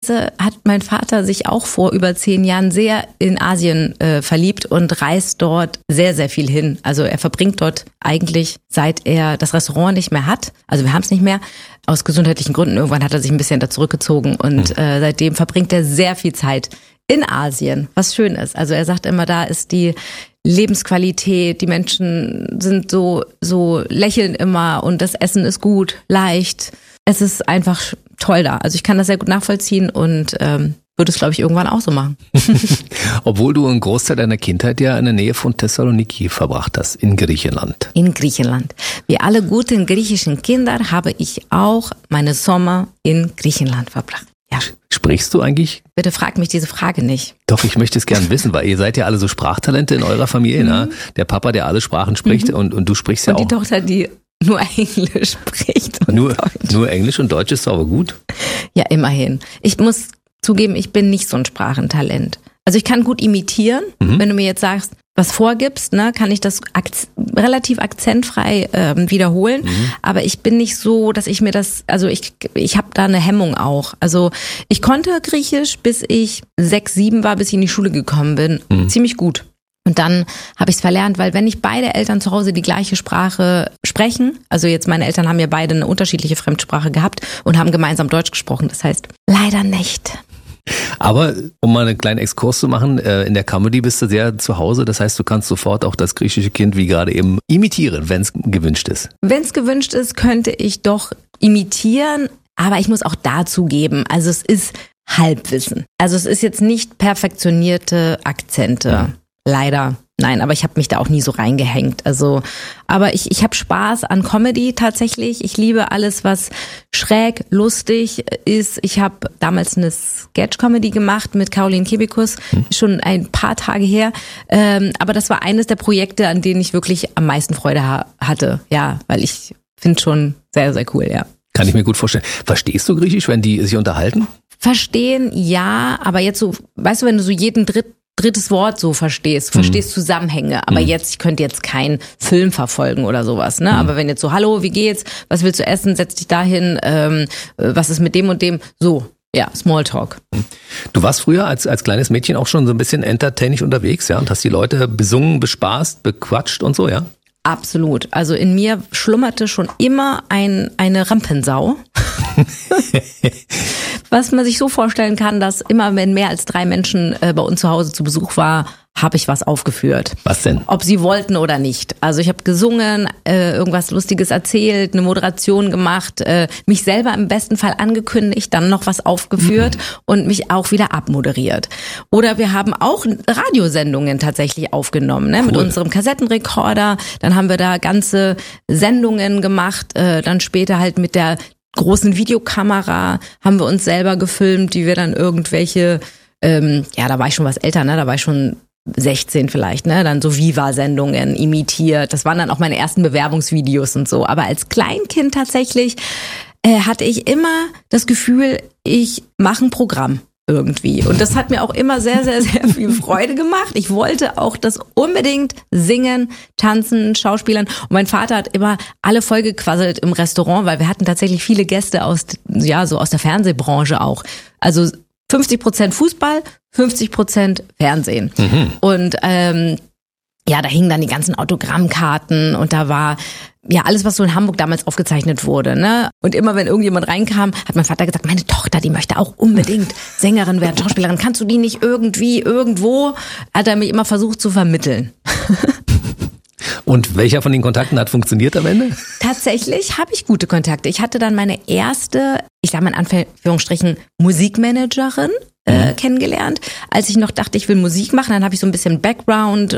Witzigerweise hat mein Vater sich auch vor über 10 Jahren sehr in Asien verliebt und reist dort sehr, sehr viel hin. Also er verbringt dort eigentlich, seit er das Restaurant nicht mehr hat, also wir haben es nicht mehr, aus gesundheitlichen Gründen, irgendwann hat er sich ein bisschen da zurückgezogen und seitdem verbringt er sehr viel Zeit in Asien, was schön ist. Also er sagt immer, da ist die Lebensqualität, die Menschen sind so lächeln immer und das Essen ist gut, leicht. Es ist einfach toll da. Also ich kann das sehr gut nachvollziehen und würde es, glaube ich, irgendwann auch so machen. Obwohl du einen Großteil deiner Kindheit ja in der Nähe von Thessaloniki verbracht hast, in Griechenland. In Griechenland. Wie alle guten griechischen Kinder habe ich auch meine Sommer in Griechenland verbracht. Ja. Sprichst du eigentlich? Bitte frag mich diese Frage nicht. Doch, ich möchte es gern wissen, weil ihr seid ja alle so Sprachtalente in eurer Familie, ne? Der Papa, der alle Sprachen spricht und du sprichst ja auch. Und die Tochter, die nur Englisch spricht und Deutsch. Nur Englisch und Deutsch ist aber gut? Ja, immerhin. Ich muss zugeben, ich bin nicht so ein Sprachentalent. Also ich kann gut imitieren. Wenn du mir jetzt sagst, was vorgibst, ne, kann ich das relativ akzentfrei wiederholen. Aber ich bin nicht so, dass ich mir das, also ich habe da eine Hemmung auch. Also ich konnte Griechisch, bis ich 6, 7 war, bis ich in die Schule gekommen bin. Ziemlich gut. Und dann habe ich es verlernt, weil wenn nicht beide Eltern zu Hause die gleiche Sprache sprechen, also jetzt meine Eltern haben ja beide eine unterschiedliche Fremdsprache gehabt und haben gemeinsam Deutsch gesprochen. Das heißt, leider nicht. Aber um mal einen kleinen Exkurs zu machen, in der Comedy bist du sehr zu Hause. Das heißt, du kannst sofort auch das griechische Kind wie gerade eben imitieren, wenn es gewünscht ist. Wenn es gewünscht ist, könnte ich doch imitieren. Aber ich muss auch dazu geben, also es ist Halbwissen. Also es ist jetzt nicht perfektionierte Akzente. Leider. Nein, aber ich habe mich da auch nie so reingehängt. Also, aber ich habe Spaß an Comedy tatsächlich. Ich liebe alles, was schräg, lustig ist. Ich habe damals eine Sketch-Comedy gemacht mit Caroline Kebekus, schon ein paar Tage her. Aber das war eines der Projekte, an denen ich wirklich am meisten Freude hatte. Ja, weil ich finde schon sehr, sehr cool, ja. Kann ich mir gut vorstellen. Verstehst du Griechisch, wenn die sich unterhalten? Verstehen, ja, aber jetzt so, weißt du, wenn du so jeden drittes Wort so verstehst Zusammenhänge, aber ich könnte jetzt keinen Film verfolgen oder sowas, ne? Aber wenn jetzt so, hallo, wie geht's, was willst du essen, setz dich dahin, was ist mit dem und dem, so, ja, Smalltalk. Du warst früher als kleines Mädchen auch schon so ein bisschen entertainig unterwegs, ja, und hast die Leute besungen, bespaßt, bequatscht und so, ja? Absolut. Also in mir schlummerte schon immer eine Rampensau. Was man sich so vorstellen kann, dass immer, wenn mehr als 3 Menschen bei uns zu Hause zu Besuch war, habe ich was aufgeführt. Was denn? Ob sie wollten oder nicht. Also ich habe gesungen, irgendwas Lustiges erzählt, eine Moderation gemacht, mich selber im besten Fall angekündigt, dann noch was aufgeführt und mich auch wieder abmoderiert. Oder wir haben auch Radiosendungen tatsächlich aufgenommen, ne? Cool. Mit unserem Kassettenrekorder. Dann haben wir da ganze Sendungen gemacht, dann später halt mit der großen Videokamera haben wir uns selber gefilmt, die wir dann irgendwelche, da war ich schon was älter, ne? Da war ich schon 16 vielleicht, ne? Dann so Viva-Sendungen imitiert. Das waren dann auch meine ersten Bewerbungsvideos und so. Aber als Kleinkind tatsächlich hatte ich immer das Gefühl, ich mache ein Programm irgendwie. Und das hat mir auch immer sehr, sehr, sehr viel Freude gemacht. Ich wollte auch das unbedingt singen, tanzen, schauspielern. Und mein Vater hat immer alle vollgequasselt im Restaurant, weil wir hatten tatsächlich viele Gäste aus der Fernsehbranche auch. Also 50% Fußball, 50% Fernsehen. Und da hingen dann die ganzen Autogrammkarten und da war ja alles, was so in Hamburg damals aufgezeichnet wurde, ne? Und immer wenn irgendjemand reinkam, hat mein Vater gesagt, meine Tochter, die möchte auch unbedingt Sängerin werden, Schauspielerin. Kannst du die nicht irgendwie, irgendwo? Hat er mich immer versucht zu vermitteln. Und welcher von den Kontakten hat funktioniert am Ende? Tatsächlich habe ich gute Kontakte. Ich hatte dann meine erste, ich sage mal in Anführungsstrichen, Musikmanagerin kennengelernt. Als ich noch dachte, ich will Musik machen, dann habe ich so ein bisschen Background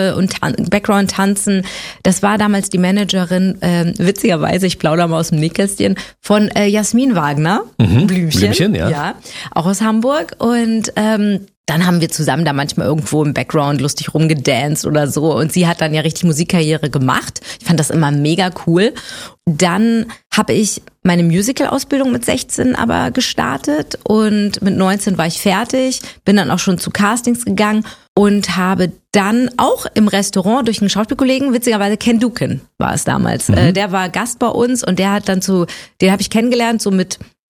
tanzen. Das war damals die Managerin, witzigerweise, ich plaudere mal aus dem Nähkästchen, von Jasmin Wagner, Blümchen, ja, auch aus Hamburg. Und dann haben wir zusammen da manchmal irgendwo im Background lustig rumgedanced oder so. Und sie hat dann ja richtig Musikkarriere gemacht. Ich fand das immer mega cool. Dann habe ich meine Musical-Ausbildung mit 16 aber gestartet und mit 19 war ich fertig, bin dann auch schon zu Castings gegangen und habe dann auch im Restaurant durch einen Schauspielkollegen, witzigerweise Ken Duken war es damals, der war Gast bei uns und der hat dann den habe ich kennengelernt, so mit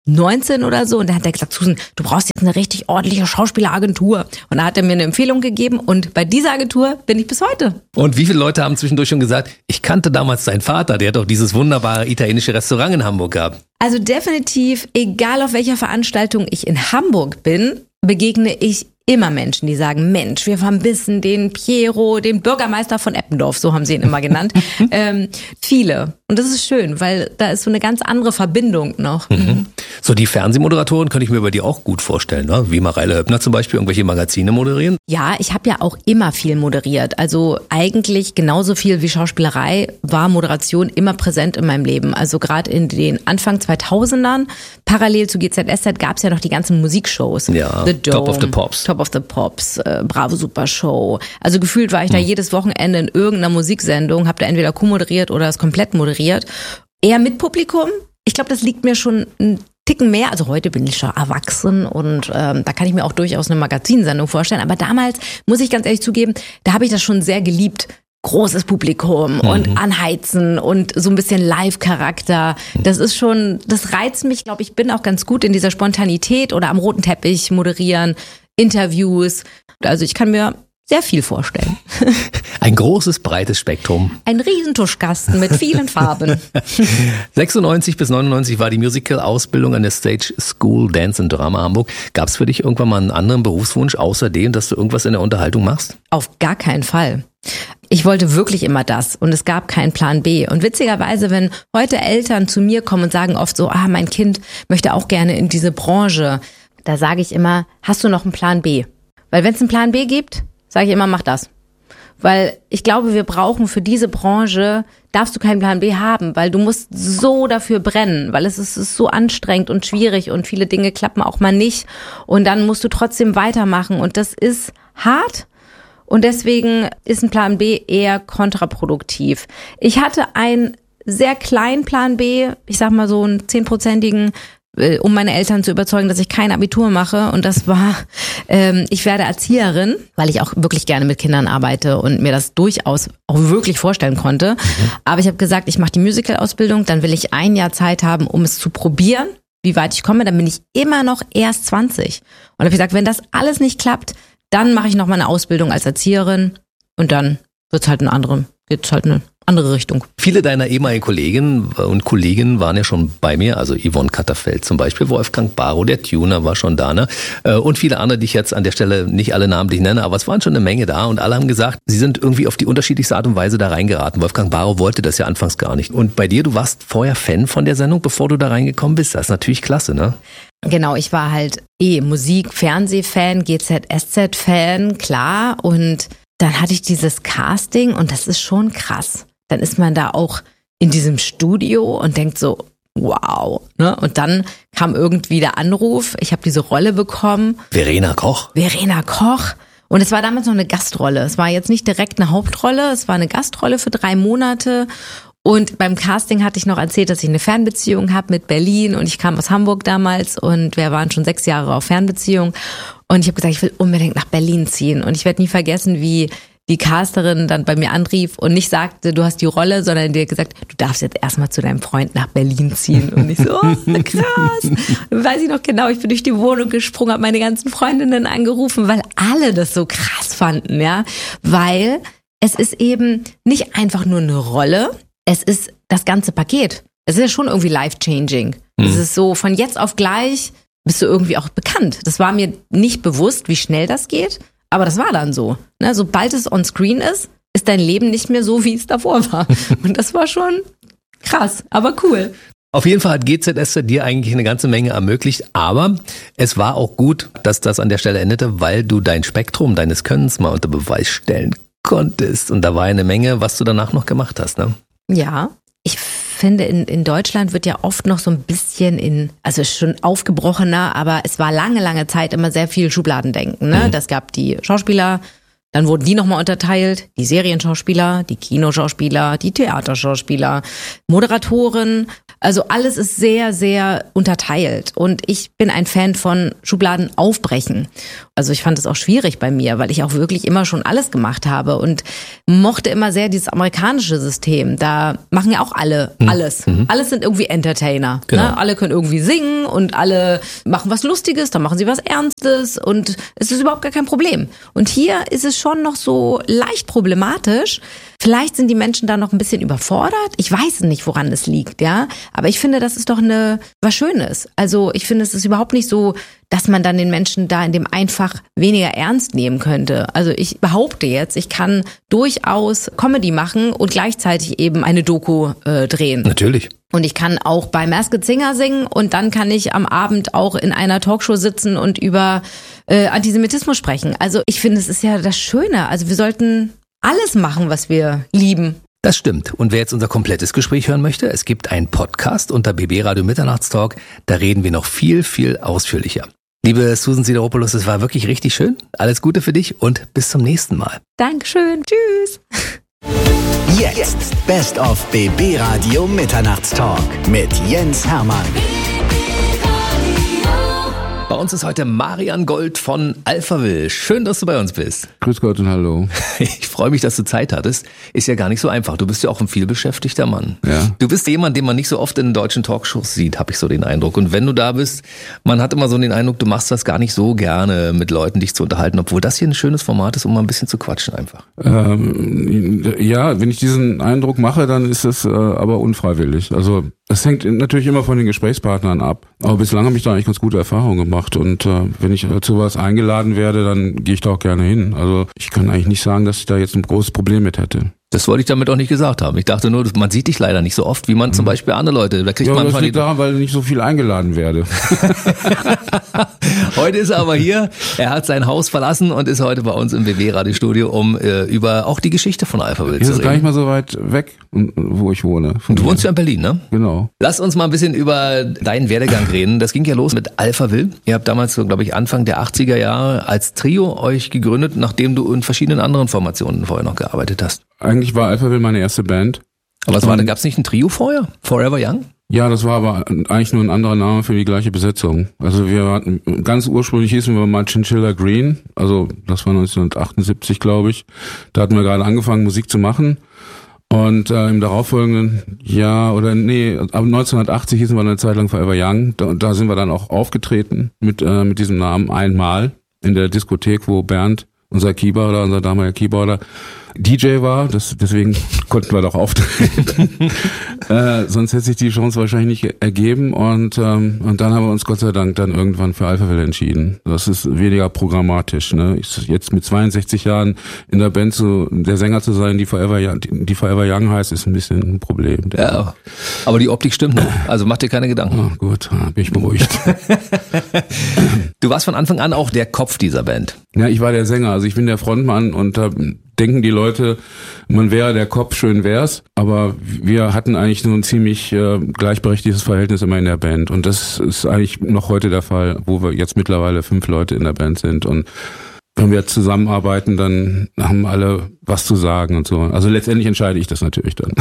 19 oder so und dann hat er gesagt, Susan, du brauchst jetzt eine richtig ordentliche Schauspieleragentur. Und da hat er mir eine Empfehlung gegeben und bei dieser Agentur bin ich bis heute. Und wie viele Leute haben zwischendurch schon gesagt, ich kannte damals deinen Vater, der hat auch dieses wunderbare italienische Restaurant in Hamburg gehabt. Also definitiv, egal auf welcher Veranstaltung ich in Hamburg bin, begegne ich immer Menschen, die sagen, Mensch, wir vermissen den Piero, den Bürgermeister von Eppendorf, so haben sie ihn immer genannt. Viele. Und das ist schön, weil da ist so eine ganz andere Verbindung noch. Mhm. So die Fernsehmoderatoren könnte ich mir bei dir auch gut vorstellen, ne? Wie Mareile Höppner zum Beispiel, irgendwelche Magazine moderieren. Ja, ich habe ja auch immer viel moderiert. Also eigentlich genauso viel wie Schauspielerei war Moderation immer präsent in meinem Leben. Also gerade in den Anfang 2000ern, parallel zu GZSZ, gab es ja noch die ganzen Musikshows. Ja, The Dome, Top of the Pops. Top of the Pops, Bravo Super Show. Also gefühlt war ich da jedes Wochenende in irgendeiner Musiksendung, habe da entweder co-moderiert oder es komplett moderiert. Eher mit Publikum. Ich glaube, das liegt mir schon ein Ticken mehr. Also heute bin ich schon erwachsen und da kann ich mir auch durchaus eine Magazinsendung vorstellen. Aber damals, muss ich ganz ehrlich zugeben, da habe ich das schon sehr geliebt. Großes Publikum und anheizen und so ein bisschen Live-Charakter. Das ist schon, das reizt mich, glaube ich, bin auch ganz gut in dieser Spontanität oder am roten Teppich moderieren, Interviews. Also ich kann mir sehr viel vorstellen. Ein großes, breites Spektrum. Ein Riesentuschkasten mit vielen Farben. 96 bis 99 war die Musical-Ausbildung an der Stage School Dance and Drama Hamburg. Gab es für dich irgendwann mal einen anderen Berufswunsch, außer dem, dass du irgendwas in der Unterhaltung machst? Auf gar keinen Fall. Ich wollte wirklich immer das und es gab keinen Plan B. Und witzigerweise, wenn heute Eltern zu mir kommen und sagen oft so, mein Kind möchte auch gerne in diese Branche, da sage ich immer, hast du noch einen Plan B? Weil wenn es einen Plan B gibt, sage ich immer, mach das. Weil ich glaube, wir brauchen für diese Branche, darfst du keinen Plan B haben, weil du musst so dafür brennen, weil es ist so anstrengend und schwierig und viele Dinge klappen auch mal nicht und dann musst du trotzdem weitermachen und das ist hart und deswegen ist ein Plan B eher kontraproduktiv. Ich hatte einen sehr kleinen Plan B, ich sag mal so einen 10%igen, um meine Eltern zu überzeugen, dass ich kein Abitur mache. Und das war, ich werde Erzieherin, weil ich auch wirklich gerne mit Kindern arbeite und mir das durchaus auch wirklich vorstellen konnte. Aber ich habe gesagt, ich mache die Musical-Ausbildung, dann will ich ein Jahr Zeit haben, um es zu probieren, wie weit ich komme. Dann bin ich immer noch erst 20. Und habe gesagt, wenn das alles nicht klappt, dann mache ich noch mal eine Ausbildung als Erzieherin und dann geht's halt eine andere Richtung. Viele deiner ehemaligen Kolleginnen und Kollegen waren ja schon bei mir, also Yvonne Katterfeld zum Beispiel, Wolfgang Barrow, der Tuner war schon da, ne? Und viele andere, die ich jetzt an der Stelle nicht alle namentlich nenne, aber es waren schon eine Menge da und alle haben gesagt, sie sind irgendwie auf die unterschiedlichste Art und Weise da reingeraten. Wolfgang Barrow wollte das ja anfangs gar nicht. Und bei dir, du warst vorher Fan von der Sendung, bevor du da reingekommen bist. Das ist natürlich klasse, ne? Genau, ich war halt Musik-, Fernsehfan, GZSZ-Fan, klar. Und dann hatte ich dieses Casting und das ist schon krass. Dann ist man da auch in diesem Studio und denkt so, wow. Ne? Und dann kam irgendwie der Anruf, ich habe diese Rolle bekommen. Verena Koch. Und es war damals noch eine Gastrolle. Es war jetzt nicht direkt eine Hauptrolle, es war eine Gastrolle für 3 Monate. Und beim Casting hatte ich noch erzählt, dass ich eine Fernbeziehung habe mit Berlin und ich kam aus Hamburg damals und wir waren schon 6 Jahre auf Fernbeziehung. Und ich habe gesagt, ich will unbedingt nach Berlin ziehen. Und ich werde nie vergessen, wie die Casterin dann bei mir anrief und nicht sagte, du hast die Rolle, sondern dir gesagt, du darfst jetzt erstmal zu deinem Freund nach Berlin ziehen. Und ich so, krass. Und weiß ich noch genau, ich bin durch die Wohnung gesprungen, habe meine ganzen Freundinnen angerufen, weil alle das so krass fanden, ja. Weil es ist eben nicht einfach nur eine Rolle, es ist das ganze Paket. Es ist ja schon irgendwie life-changing. Es ist so, von jetzt auf gleich bist du irgendwie auch bekannt. Das war mir nicht bewusst, wie schnell das geht. Aber das war dann so. Ne? Sobald es on screen ist, ist dein Leben nicht mehr so, wie es davor war. Und das war schon krass, aber cool. Auf jeden Fall hat GZSZ dir eigentlich eine ganze Menge ermöglicht, aber es war auch gut, dass das an der Stelle endete, weil du dein Spektrum deines Könnens mal unter Beweis stellen konntest. Und da war eine Menge, was du danach noch gemacht hast, ne? Ja, ich finde, in Deutschland wird ja oft noch so ein bisschen also schon aufgebrochener, aber es war lange Zeit immer sehr viel Schubladendenken. Ne? Das gab die Schauspieler, Dann wurden die nochmal unterteilt, die Serienschauspieler, die Kinoschauspieler, die Theaterschauspieler, Moderatoren. Also alles ist sehr, sehr unterteilt. Und ich bin ein Fan von Schubladen aufbrechen. Also ich fand es auch schwierig bei mir, weil ich auch wirklich immer schon alles gemacht habe und mochte immer sehr dieses amerikanische System. Da machen ja auch alle alles. Alles sind irgendwie Entertainer. Genau. Ne? Alle können irgendwie singen und alle machen was Lustiges, dann machen sie was Ernstes und es ist überhaupt gar kein Problem. Und hier ist es schon noch so leicht problematisch. Vielleicht sind die Menschen da noch ein bisschen überfordert. Ich weiß nicht, woran es liegt, ja. Aber ich finde, das ist doch was Schönes. Also ich finde, es ist überhaupt nicht so, dass man dann den Menschen da in dem einfach weniger ernst nehmen könnte. Also ich behaupte jetzt, ich kann durchaus Comedy machen und gleichzeitig eben eine Doku drehen. Natürlich. Und ich kann auch bei Masked Singer singen und dann kann ich am Abend auch in einer Talkshow sitzen und über Antisemitismus sprechen. Also ich finde, es ist ja das Schöne. Also wir sollten alles machen, was wir lieben. Das stimmt. Und wer jetzt unser komplettes Gespräch hören möchte, es gibt einen Podcast unter BB Radio Mitternachtstalk. Da reden wir noch viel, viel ausführlicher. Liebe Susan Sideropoulos, es war wirklich richtig schön. Alles Gute für dich und bis zum nächsten Mal. Dankeschön. Tschüss. Jetzt Best of BB Radio Mitternachtstalk mit Jens Hermann. Bei uns ist heute Marian Gold von Alphaville. Schön, dass du bei uns bist. Grüß Gott und hallo. Ich freue mich, dass du Zeit hattest. Ist ja gar nicht so einfach. Du bist ja auch ein vielbeschäftigter Mann. Ja. Du bist jemand, den man nicht so oft in deutschen Talkshows sieht, habe ich so den Eindruck. Und wenn du da bist, man hat immer so den Eindruck, du machst das gar nicht so gerne, mit Leuten dich zu unterhalten, obwohl das hier ein schönes Format ist, um mal ein bisschen zu quatschen einfach. Ja, wenn ich diesen Eindruck mache, dann ist es aber unfreiwillig. Also es hängt natürlich immer von den Gesprächspartnern ab. Aber bislang habe ich da eigentlich ganz gute Erfahrungen gemacht. Und wenn ich zu was eingeladen werde, dann gehe ich da auch gerne hin. Also ich kann eigentlich nicht sagen, dass ich da jetzt ein großes Problem mit hätte. Das wollte ich damit auch nicht gesagt haben. Ich dachte nur, man sieht dich leider nicht so oft, wie man zum Beispiel andere Leute. Da kriegt Ja, man das liegt daran, weil ich nicht so viel eingeladen werde. Heute ist er aber hier. Er hat sein Haus verlassen und ist heute bei uns im BB-Radiostudio, um über auch die Geschichte von Alphaville Hier zu ist reden. gar nicht mal so weit weg, wo ich wohne. Und du wohnst ja in Berlin, ne? Genau. Lass uns mal ein bisschen über deinen Werdegang reden. Das ging ja los mit Alphaville. Ihr habt damals, so, glaube ich, Anfang der 80er Jahre als Trio euch gegründet, nachdem du in verschiedenen anderen Formationen vorher noch gearbeitet hast. Eigentlich war Alphaville meine erste Band. Aber gab es nicht ein Trio vorher? Forever Young? Ja, das war aber eigentlich nur ein anderer Name für die gleiche Besetzung. Also wir hatten, ganz ursprünglich hießen wir mal Chinchilla Green, also das war 1978, glaube ich. Da hatten wir gerade angefangen, Musik zu machen. Und im darauffolgenden Jahr, ab 1980 hießen wir eine Zeit lang Forever Young. Da sind wir dann auch aufgetreten mit diesem Namen einmal in der Diskothek, wo Bernd, unser damaliger Keyboarder, DJ war, deswegen konnten wir doch auftreten. Sonst hätte sich die Chance wahrscheinlich nicht ergeben und dann haben wir uns Gott sei Dank dann irgendwann für Alphaville entschieden. Das ist weniger programmatisch, ne? Jetzt mit 62 Jahren in der Band der Sänger zu sein, die Forever Young heißt, ist ein bisschen ein Problem. Ja, aber die Optik stimmt noch. Also mach dir keine Gedanken. Oh, gut, bin ich beruhigt. Du warst von Anfang an auch der Kopf dieser Band. Ja, ich war der Sänger, also ich bin der Frontmann und da denken die Leute, man wäre der Kopf, schön wär's, aber wir hatten eigentlich nur ein ziemlich gleichberechtigtes Verhältnis immer in der Band und das ist eigentlich noch heute der Fall, wo wir jetzt mittlerweile 5 Leute in der Band sind und wenn wir zusammenarbeiten, dann haben alle was zu sagen und so. Also letztendlich entscheide ich das natürlich dann.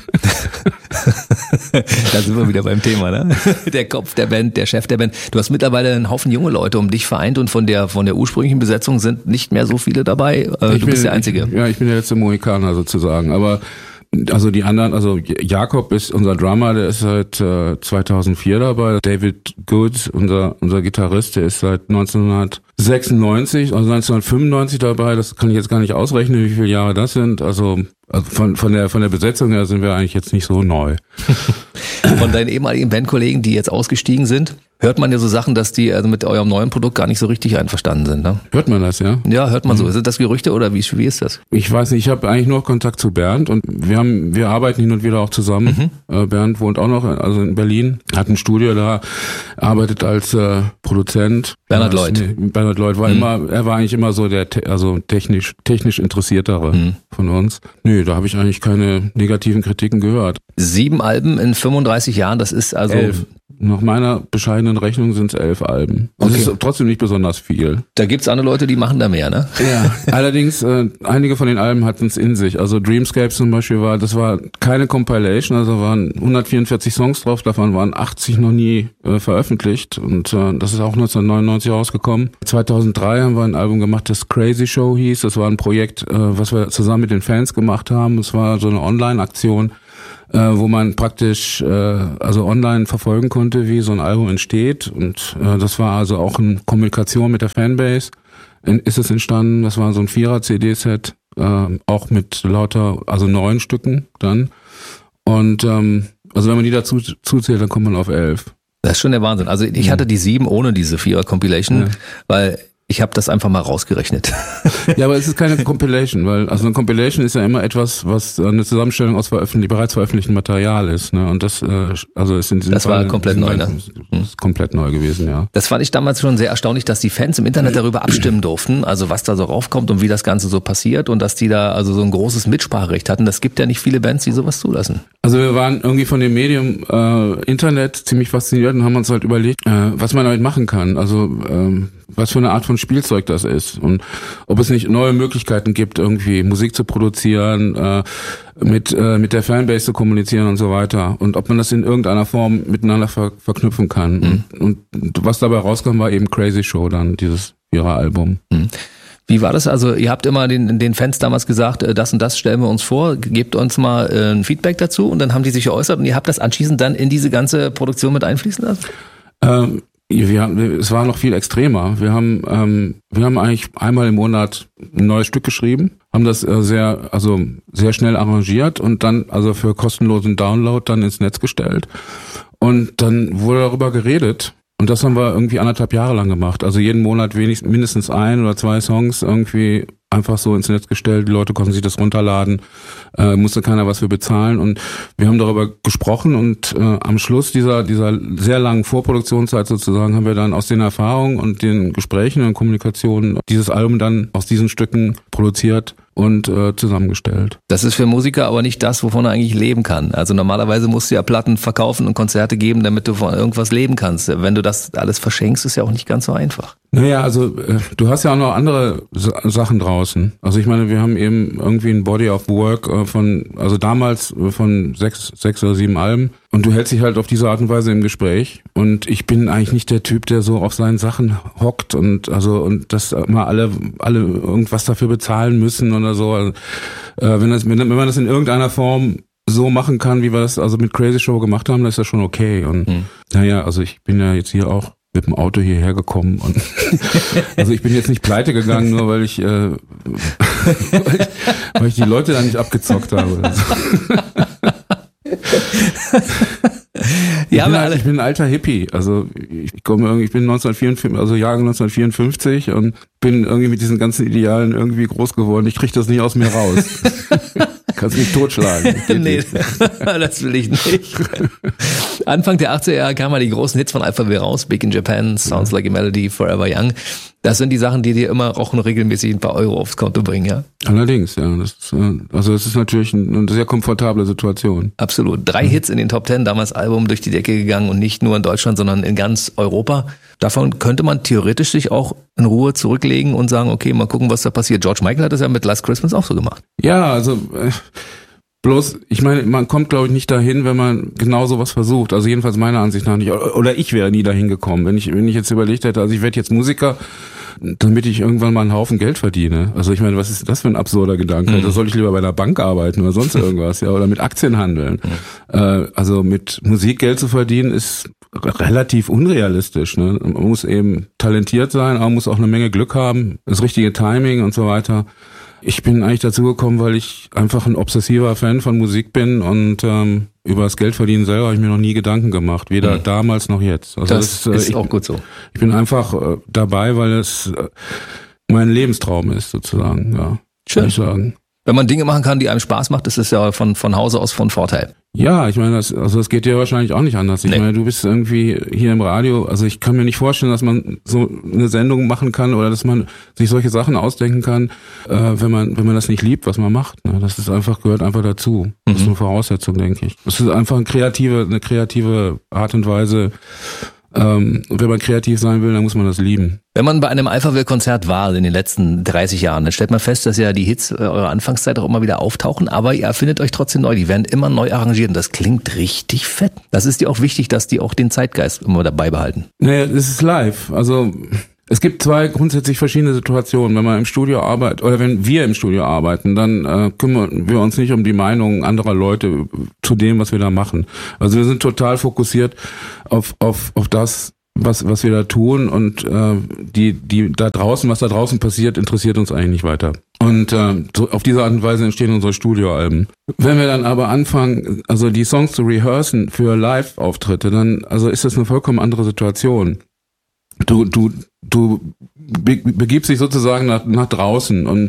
Da sind wir wieder beim Thema, ne? Der Kopf der Band, der Chef der Band. Du hast mittlerweile einen Haufen junge Leute um dich vereint und von der ursprünglichen Besetzung sind nicht mehr so viele dabei. Du bist der Einzige. Ich bin der letzte Mohikaner sozusagen, aber also die anderen, also Jakob ist unser Drummer, der ist seit 2004 dabei. David Good, unser Gitarrist, der ist seit 1996, also 1995 dabei. Das kann ich jetzt gar nicht ausrechnen, wie viele Jahre das sind. Also von der Besetzung her sind wir eigentlich jetzt nicht so neu. Von deinen ehemaligen Bandkollegen, die jetzt ausgestiegen sind, hört man ja so Sachen, dass die also mit eurem neuen Produkt gar nicht so richtig einverstanden sind, ne? Hört man das, ja? Ja, hört man so. Sind das Gerüchte oder wie ist das? Ich weiß nicht, ich habe eigentlich nur Kontakt zu Bernd und wir arbeiten hin und wieder auch zusammen. Bernd wohnt auch noch in Berlin, hat ein Studio da, arbeitet als Produzent. Bernhard Lloyd. Bernhard Lloyd war er war eigentlich immer so der technisch interessiertere von uns. Nö, da habe ich eigentlich keine negativen Kritiken gehört. 7 Alben in 35 Jahren, das ist also 11. Nach meiner bescheidenen Rechnung sind es 11 Alben. Das ist trotzdem nicht besonders viel. Da gibt's andere Leute, die machen da mehr, ne? Ja, allerdings, einige von den Alben hatten es in sich. Also Dreamscape zum Beispiel das war keine Compilation, also waren 144 Songs drauf, davon waren 80 noch nie veröffentlicht und das ist auch 1999 rausgekommen. 2003 haben wir ein Album gemacht, das Crazy Show hieß. Das war ein Projekt, was wir zusammen mit den Fans gemacht haben. Es war so eine Online-Aktion, wo man praktisch also online verfolgen konnte, wie so ein Album entsteht. Und das war also auch in Kommunikation mit der Fanbase. Ist es entstanden. Das war so ein 4er-CD-Set, auch mit lauter, also 9 Stücken dann. Und also wenn man die dazu zuzählt, dann kommt man auf 11. Das ist schon der Wahnsinn. Also ich hatte die 7 ohne diese 4er-Compilation, weil ich habe das einfach mal rausgerechnet. Ja, aber es ist keine Compilation, weil also eine Compilation ist ja immer etwas, was eine Zusammenstellung aus bereits veröffentlichten Material ist, ne? Und das also ist in diesem Das Fall, war komplett neu, ne? Ist komplett neu gewesen, ja. Das fand ich damals schon sehr erstaunlich, dass die Fans im Internet darüber abstimmen durften, also was da so raufkommt und wie das Ganze so passiert und dass die da also so ein großes Mitspracherecht hatten. Das gibt ja nicht viele Bands, die sowas zulassen. Also wir waren irgendwie von dem Medium Internet ziemlich fasziniert und haben uns halt überlegt, was man damit machen kann. Also was für eine Art von Spielzeug das ist und ob es nicht neue Möglichkeiten gibt, irgendwie Musik zu produzieren, mit der Fanbase zu kommunizieren und so weiter und ob man das in irgendeiner Form miteinander verknüpfen kann. Und was dabei rauskam, war eben Crazy Show dann, dieses 4er-Album. Wie war das? Also ihr habt immer den Fans damals gesagt, das und das stellen wir uns vor, gebt uns mal ein Feedback dazu und dann haben die sich geäußert und ihr habt das anschließend dann in diese ganze Produktion mit einfließen lassen? Es war noch viel extremer. Wir haben eigentlich einmal im Monat ein neues Stück geschrieben, haben das sehr schnell arrangiert und dann also für kostenlosen Download dann ins Netz gestellt. Und dann wurde darüber geredet. Und das haben wir irgendwie 1,5 Jahre lang gemacht. Also jeden Monat mindestens 1 oder 2 Songs irgendwie einfach so ins Netz gestellt. Die Leute konnten sich das runterladen, musste keiner was für bezahlen. Und wir haben darüber gesprochen und am Schluss dieser sehr langen Vorproduktionszeit sozusagen haben wir dann aus den Erfahrungen und den Gesprächen und Kommunikationen dieses Album dann aus diesen Stücken produziert und zusammengestellt. Das ist für Musiker aber nicht das, wovon er eigentlich leben kann. Also normalerweise musst du ja Platten verkaufen und Konzerte geben, damit du von irgendwas leben kannst. Wenn du das alles verschenkst, ist ja auch nicht ganz so einfach. Naja, also du hast ja auch noch andere Sachen draußen. Also ich meine, wir haben eben irgendwie ein Body of Work damals von 6 oder 7 Alben. Und du hältst dich halt auf diese Art und Weise im Gespräch. Und ich bin eigentlich nicht der Typ, der so auf seinen Sachen hockt und dass immer alle irgendwas dafür bezahlen müssen oder so. Also, wenn man das in irgendeiner Form so machen kann, wie wir das also mit Crazy Show gemacht haben, dann ist das schon okay. Und naja, also ich bin ja jetzt hier auch mit dem Auto hierher gekommen und also ich bin jetzt nicht pleite gegangen, nur weil ich die Leute da nicht abgezockt habe. Oder so. Ich bin ein alter Hippie, also ich bin 1954, also Jahrgang 1954 und bin irgendwie mit diesen ganzen Idealen irgendwie groß geworden. Ich kriege das nicht aus mir raus. Kannst mich totschlagen. Nee, das will ich nicht. Anfang der 80er Jahre kamen mal die großen Hits von Alphaville raus. Big in Japan, Sounds Like a Melody, Forever Young. Das sind die Sachen, die dir immer auch regelmäßig ein paar Euro aufs Konto bringen, ja? Allerdings, ja. Das ist natürlich eine sehr komfortable Situation. Absolut. 3 Hits in den Top 10, damals Album durch die Decke gegangen und nicht nur in Deutschland, sondern in ganz Europa. Davon könnte man theoretisch sich auch in Ruhe zurücklegen und sagen, okay, mal gucken, was da passiert. George Michael hat das ja mit Last Christmas auch so gemacht. Ja, also bloß, ich meine, man kommt, glaube ich, nicht dahin, wenn man genau sowas versucht. Also jedenfalls meiner Ansicht nach nicht. Oder ich wäre nie dahin gekommen. Wenn ich jetzt überlegt hätte, also ich werde jetzt Musiker, damit ich irgendwann mal einen Haufen Geld verdiene. Also ich meine, was ist das für ein absurder Gedanke? Da soll ich lieber bei einer Bank arbeiten oder sonst irgendwas, ja, oder mit Aktien handeln. Also mit Musik Geld zu verdienen ist relativ unrealistisch, ne? Man muss eben talentiert sein, aber man muss auch eine Menge Glück haben, das richtige Timing und so weiter. Ich bin eigentlich dazu gekommen, weil ich einfach ein obsessiver Fan von Musik bin und über das Geldverdienen selber habe ich mir noch nie Gedanken gemacht, weder damals noch jetzt. Also das ist auch gut so. Ich bin einfach dabei, weil es mein Lebenstraum ist sozusagen, ja. Schön. Würde ich sagen. Wenn man Dinge machen kann, die einem Spaß macht, ist es ja von Hause aus von Vorteil. Ja, ich meine, das geht dir wahrscheinlich auch nicht anders. Ich meine, du bist irgendwie hier im Radio, also ich kann mir nicht vorstellen, dass man so eine Sendung machen kann oder dass man sich solche Sachen ausdenken kann, wenn man das nicht liebt, was man macht. Ne? Das ist gehört einfach dazu. Das ist eine Voraussetzung, denke ich. Das ist einfach eine kreative Art und Weise. Wenn man kreativ sein will, dann muss man das lieben. Wenn man bei einem Alphaville-Konzert war in den letzten 30 Jahren, dann stellt man fest, dass ja die Hits eurer Anfangszeit auch immer wieder auftauchen, aber ihr erfindet euch trotzdem neu. Die werden immer neu arrangiert und das klingt richtig fett. Das ist dir auch wichtig, dass die auch den Zeitgeist immer dabei behalten. Naja, das ist live. Also es gibt zwei grundsätzlich verschiedene Situationen. Wenn man im Studio arbeitet oder wenn wir im Studio arbeiten, dann kümmern wir uns nicht um die Meinungen anderer Leute zu dem, was wir da machen. Also wir sind total fokussiert auf das, was wir da tun und was da draußen passiert, interessiert uns eigentlich nicht weiter. Und so auf diese Art und Weise entstehen unsere Studioalben. Wenn wir dann aber anfangen, also die Songs zu rehearsen für Live-Auftritte, dann ist das eine vollkommen andere Situation. Du begibst dich sozusagen nach draußen und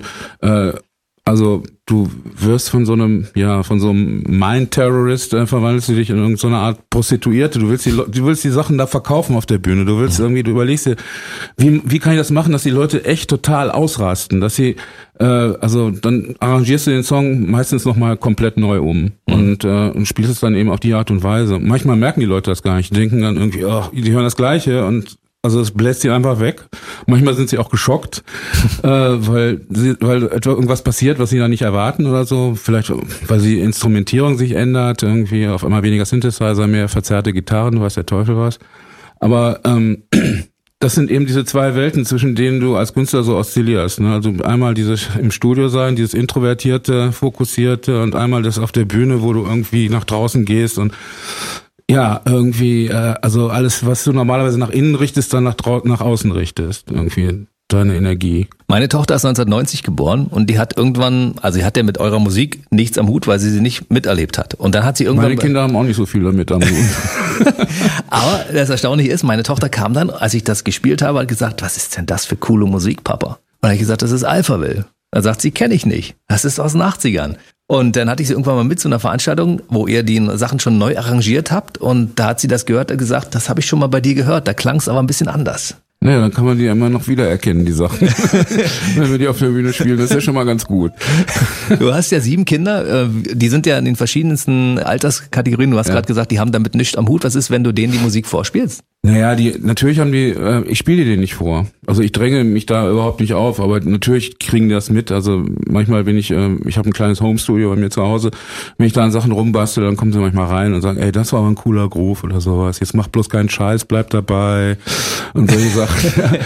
du wirst von so einem Mind-Terrorist, verwandelst du dich in irgendeine Art Prostituierte. Du willst die Sachen da verkaufen auf der Bühne. Du überlegst dir, wie kann ich das machen, dass die Leute echt total ausrasten, dass sie, dann arrangierst du den Song meistens nochmal komplett neu um und spielst es dann eben auf die Art und Weise. Manchmal merken die Leute das gar nicht. Die denken dann irgendwie, die hören das Gleiche und es bläst sie einfach weg. Manchmal sind sie auch geschockt, weil etwa irgendwas passiert, was sie da nicht erwarten oder so. Vielleicht, weil die Instrumentierung sich ändert, irgendwie auf einmal weniger Synthesizer, mehr verzerrte Gitarren, weiß der Teufel was. Aber das sind eben diese zwei Welten, zwischen denen du als Künstler so oszillierst. Ne? Also einmal dieses im Studio sein, dieses introvertierte, fokussierte und einmal das auf der Bühne, wo du irgendwie nach draußen gehst und ja, irgendwie, alles, was du normalerweise nach innen richtest, dann nach außen richtest. Irgendwie deine Energie. Meine Tochter ist 1990 geboren und die hat irgendwann, sie hat ja mit eurer Musik nichts am Hut, weil sie nicht miterlebt hat. Und dann hat sie irgendwann... Meine Kinder haben auch nicht so viel damit am Hut. Aber das Erstaunliche ist, meine Tochter kam dann, als ich das gespielt habe, hat gesagt, was ist denn das für coole Musik, Papa? Und dann habe ich gesagt, das ist Alphaville. Dann sagt sie, kenne ich nicht. Das ist aus den 80ern. Und dann hatte ich sie irgendwann mal mit zu einer Veranstaltung, wo ihr die Sachen schon neu arrangiert habt. Und da hat sie das gehört und gesagt, das habe ich schon mal bei dir gehört. Da klang es aber ein bisschen anders. Naja, dann kann man die ja immer noch wiedererkennen, die Sachen. Wenn wir die auf der Bühne spielen, das ist ja schon mal ganz gut. Du hast ja 7 Kinder, die sind ja in den verschiedensten Alterskategorien. Du hast gerade gesagt, die haben damit nichts am Hut. Was ist, wenn du denen die Musik vorspielst? Naja, natürlich haben ich spiele denen nicht vor. Also ich dränge mich da überhaupt nicht auf, aber natürlich kriegen die das mit. Also manchmal ich habe ein kleines Homestudio bei mir zu Hause, wenn ich da an Sachen rumbastel, dann kommen sie manchmal rein und sagen, ey, das war aber ein cooler Groove oder sowas. Jetzt mach bloß keinen Scheiß, bleib dabei und solche Sachen.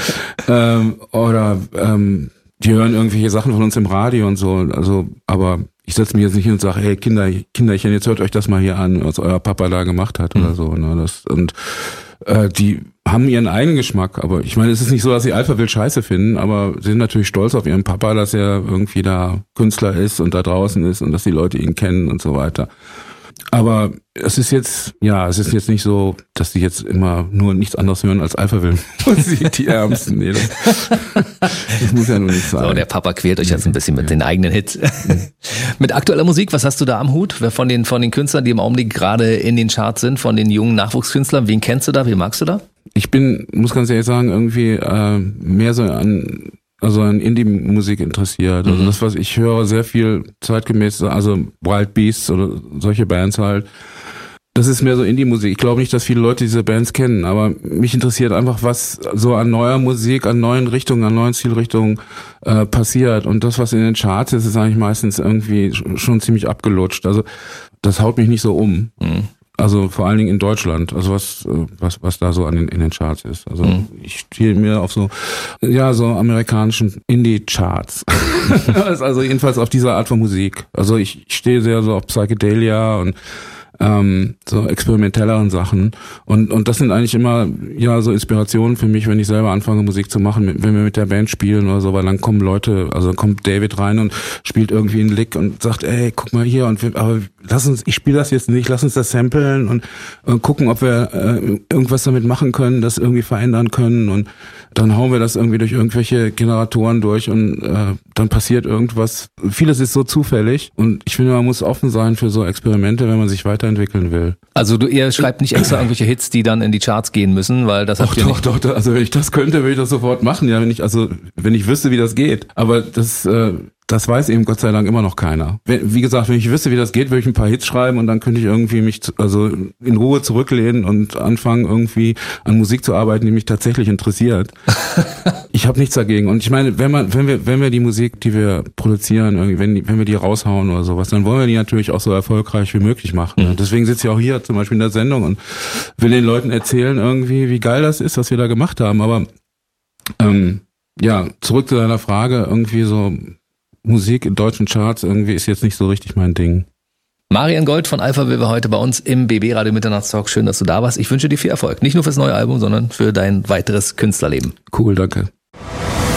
Die hören irgendwelche Sachen von uns im Radio und so. Also, aber ich setze mich jetzt nicht hin und sage, hey Kinderchen, jetzt hört euch das mal hier an, was euer Papa da gemacht hat oder so. Ne? Die haben ihren eigenen Geschmack, aber ich meine, es ist nicht so, dass sie Alphaville scheiße finden, aber sie sind natürlich stolz auf ihren Papa, dass er irgendwie da Künstler ist und da draußen ist und dass die Leute ihn kennen und so weiter. Aber es ist jetzt nicht so, dass die jetzt immer nur nichts anderes hören als Alphaville-Musik, die Ärmsten. Nee, das muss ja nur nicht sein. So, der Papa quält euch jetzt ein bisschen mit den eigenen Hits. Mit aktueller Musik, was hast du da am Hut? Von den Künstlern, die im Augenblick gerade in den Charts sind, von den jungen Nachwuchskünstlern, wen kennst du da, wen magst du da? Ich muss ganz ehrlich sagen, irgendwie mehr so an Indie-Musik interessiert. Also das, was ich höre, sehr viel zeitgemäß, also Wild Beasts oder solche Bands halt. Das ist mehr so Indie-Musik. Ich glaube nicht, dass viele Leute diese Bands kennen, aber mich interessiert einfach, was so an neuer Musik, an neuen Richtungen, an neuen Stilrichtungen passiert. Und das, was in den Charts ist eigentlich meistens irgendwie schon ziemlich abgelutscht. Also das haut mich nicht so um. Mhm. Also vor allen Dingen in Deutschland, also was da so in den Charts ist. Also ich stehe mir auf so amerikanischen Indie-Charts. Also jedenfalls auf diese Art von Musik. Also ich stehe sehr so auf Psychedelia und so experimentelleren Sachen und das sind eigentlich immer so Inspirationen für mich, wenn ich selber anfange Musik zu machen, wenn wir mit der Band spielen oder so, weil dann kommen Leute, also dann kommt David rein und spielt irgendwie einen Lick und sagt, ey, guck mal hier aber ich spiele das jetzt nicht, lass uns das samplen und gucken, ob wir irgendwas damit machen können, das irgendwie verändern können und dann hauen wir das irgendwie durch irgendwelche Generatoren durch und dann passiert irgendwas. Vieles ist so zufällig und ich finde, man muss offen sein für so Experimente, wenn man sich weiterentwickelt weiterentwickeln will. Also ihr schreibt nicht extra irgendwelche Hits, die dann in die Charts gehen müssen, weil das habt ihr nicht. Doch, also wenn ich das könnte, würde ich das sofort machen, ja, wenn ich wüsste, wie das geht. Aber das weiß eben Gott sei Dank immer noch keiner. Wie gesagt, wenn ich wüsste, wie das geht, würde ich ein paar Hits schreiben und dann könnte ich irgendwie mich in Ruhe zurücklehnen und anfangen, irgendwie an Musik zu arbeiten, die mich tatsächlich interessiert. Ich habe nichts dagegen. Und ich meine, wenn wir die Musik, die wir produzieren, irgendwie, wenn wir die raushauen oder sowas, dann wollen wir die natürlich auch so erfolgreich wie möglich machen. Mhm. Deswegen sitze ich auch hier zum Beispiel in der Sendung und will den Leuten erzählen irgendwie, wie geil das ist, was wir da gemacht haben. Aber zurück zu deiner Frage, irgendwie so Musik in deutschen Charts irgendwie ist jetzt nicht so richtig mein Ding. Marian Gold von Alphaville war heute bei uns im BB Radio Mitternachtstalk. Schön, dass du da warst. Ich wünsche dir viel Erfolg. Nicht nur fürs neue Album, sondern für dein weiteres Künstlerleben. Cool, danke.